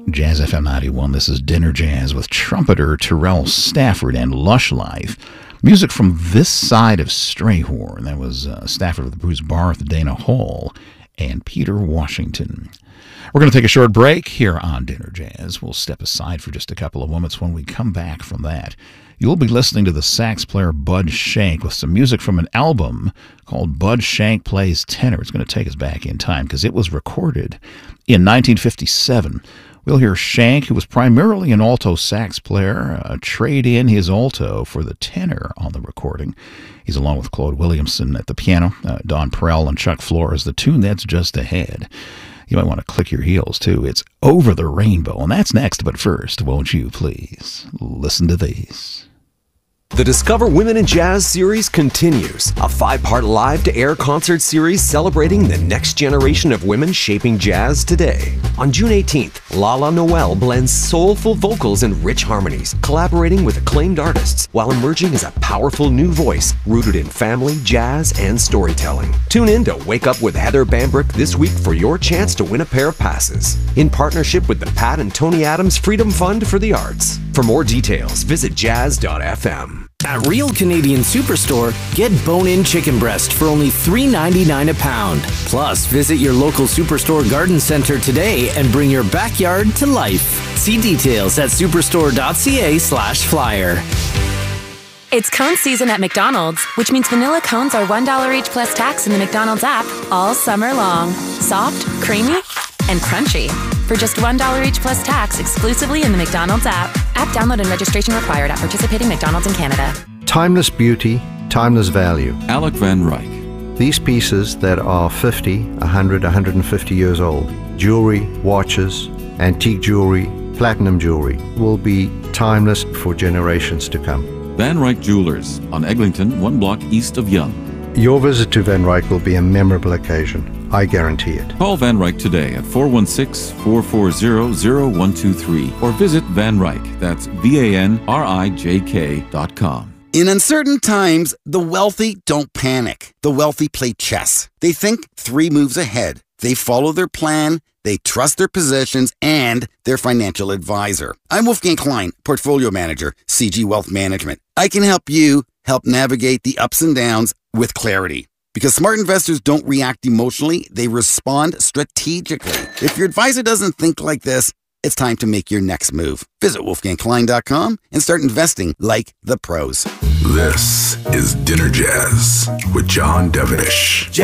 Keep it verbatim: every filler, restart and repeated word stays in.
Jazz F M ninety-one. This is Dinner Jazz with trumpeter Terrell Stafford and Lush Life. Music from this side of Strayhorn. That was uh, Stafford with Bruce Barth, Dana Hall, and Peter Washington. We're going to take a short break here on Dinner Jazz. We'll step aside for just a couple of moments. When we come back from that, you'll be listening to the sax player Bud Shank with some music from an album called Bud Shank Plays Tenor. It's going to take us back in time because it was recorded in nineteen fifty-seven. We'll hear Shank, who was primarily an alto sax player, uh, trade in his alto for the tenor on the recording. He's along with Claude Williamson at the piano, uh, Don Perell and Chuck Flores. The tune that's just ahead, you might want to click your heels, too. It's Over the Rainbow, and that's next. But first, won't you please listen to these? The Discover Women in Jazz series continues, a five-part live-to-air concert series celebrating the next generation of women shaping jazz today. On June eighteenth, Lala Noel blends soulful vocals and rich harmonies, collaborating with acclaimed artists while emerging as a powerful new voice rooted in family, jazz, and storytelling. Tune in to Wake Up with Heather Bambrick this week for your chance to win a pair of passes, in partnership with the Pat and Tony Adams Freedom Fund for the Arts. For more details, visit jazz dot f m. At Real Canadian Superstore, get bone-in chicken breast for only three ninety-nine a pound. Plus, visit your local Superstore garden center today and bring your backyard to life. See details at superstore.ca slash flyer. It's cone season at McDonald's, which means vanilla cones are one dollar each plus tax in the McDonald's app all summer long. Soft, creamy, and crunchy. For just one dollar each plus tax exclusively in the McDonald's app. App download and registration required at participating McDonald's in Canada. Timeless beauty, timeless value. Alec Van Ryck. These pieces that are fifty, one hundred, one hundred fifty years old, jewelry, watches, antique jewelry, platinum jewelry, will be timeless for generations to come. Van Ryck Jewelers on Eglinton, one block east of Yonge. Your visit to Van Ryck will be a memorable occasion. I guarantee it. Call Van Ryck today at four one six, four four zero, zero one two three or visit Van Ryck, that's V A N R I J K dot com. In uncertain times, the wealthy don't panic. The wealthy play chess. They think three moves ahead. They follow their plan, they trust their positions, and their financial advisor. I'm Wolfgang Klein, Portfolio Manager, C G Wealth Management. I can help you help navigate the ups and downs with clarity. Because smart investors don't react emotionally, they respond strategically. If your advisor doesn't think like this, it's time to make your next move. Visit wolfgang klein dot com and start investing like the pros. This is Dinner Jazz with John Devenish.